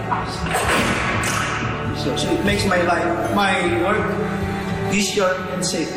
So it makes my life, my work easier and safe.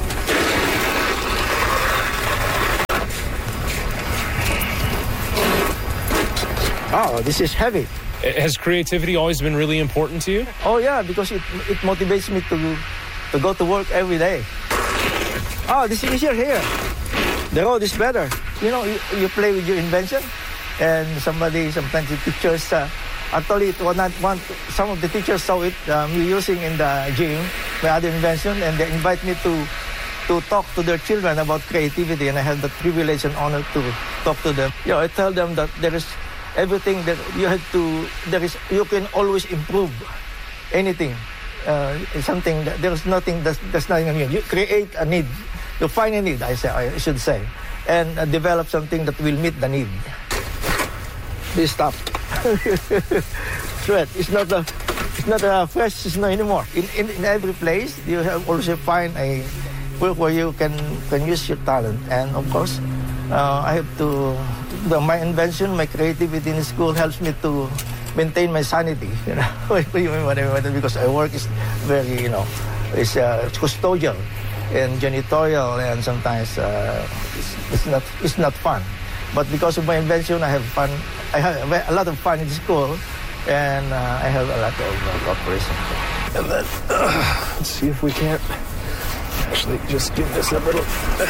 Oh, this is heavy. Has creativity always been really important to you? Oh yeah, because it motivates me to go to work every day. Oh, this is easier here. The road is better. You know, you play with your invention, and sometimes the teachers, actually, some of the teachers saw it me using in the gym, my other invention, and they invite me to talk to their children about creativity, and I have the privilege and honor to talk to them. You know, I tell them that there is everything that you can always improve anything. Something that there's nothing that's not in you. You create a need, you find a need. I should say, and develop something that will meet the need. This stuff, thread. It's not a fresh snow anymore. In every place, you have also find a work where you can use your talent, and of course, I have to. My invention, my creativity in school helps me to maintain my sanity, you know, because I work is very, it's custodial and janitorial, and sometimes it's not fun. But because of my invention, I have fun. I have a lot of fun in school, and I have a lot of cooperation. And then, let's see if we can't actually just give this a little.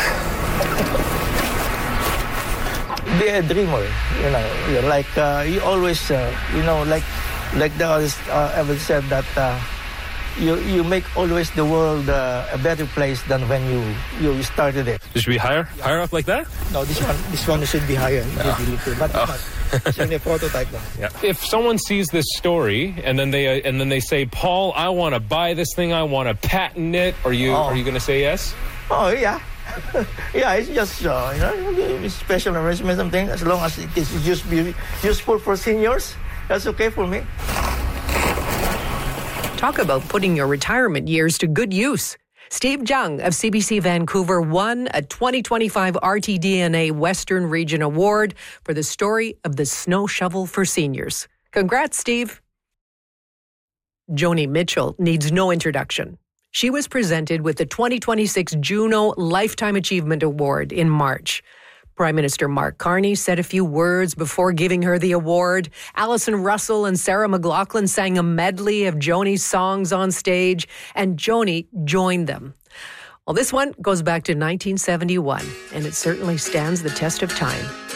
Be a dreamer, like you always, like the others ever said that you make always the world a better place than when you started it. It should be higher up like that? No, this one should be higher. But it's only a prototype now. Yeah. If someone sees this story and then they say, Paul, I want to buy this thing, I want to patent it, are you going to say yes? Oh yeah. Yeah, it's just special arrangement, something. As long as it is just be useful for seniors, that's okay for me. Talk about putting your retirement years to good use. Steve Jung of CBC Vancouver won a 2025 RTDNA Western Region Award for the story of the snow shovel for seniors. Congrats, Steve. Joni Mitchell needs no introduction. She was presented with the 2026 Juno Lifetime Achievement Award in March. Prime Minister Mark Carney said a few words before giving her the award. Alison Russell and Sarah McLachlan sang a medley of Joni's songs on stage, and Joni joined them. Well, this one goes back to 1971, and it certainly stands the test of time.